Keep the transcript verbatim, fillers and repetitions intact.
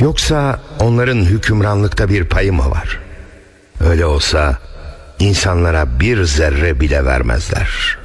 Yoksa onların hükümranlıkta bir payı mı var? Öyle olsa insanlara bir zerre bile vermezler.